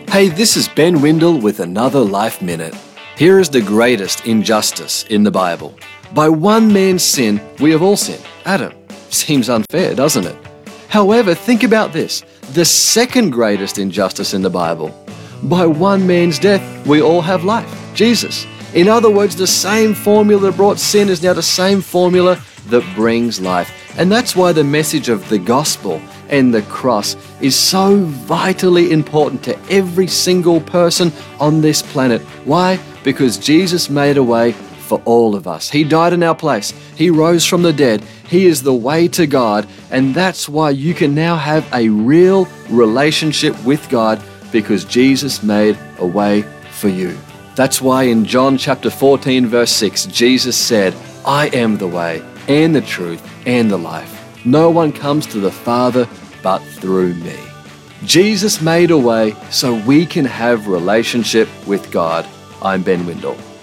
Hey, this is Ben Windle with another Life Minute. Here is the greatest injustice in the Bible. By one man's sin, we have all sinned. Adam. Seems unfair, doesn't it? However, think about this. The second greatest injustice in the Bible. By one man's death, we all have life. Jesus. In other words, the same formula that brought sin is now the same formula that brings life. And that's why the message of the gospel and the cross is so vitally important to every single person on this planet. Why? Because Jesus made a way for all of us. He died in our place. He rose from the dead. He is the way to God. And that's why you can now have a real relationship with God, because Jesus made a way for you. That's why in John chapter 14 verse 6, Jesus said, I am the way and the truth and the life. No one comes to the Father but through me. Jesus made a way so we can have relationship with God. I'm Ben Windle.